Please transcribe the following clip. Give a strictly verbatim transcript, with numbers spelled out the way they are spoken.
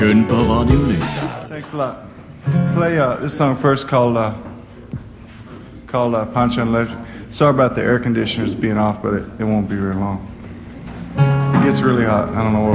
Rympa Radio Nydal. Thanks a lot. Play uh, this song first called uh, called uh, Pancho and Electric. Sorry about the air conditioners being off, but it, it won't be very long. It gets really hot. I don't know what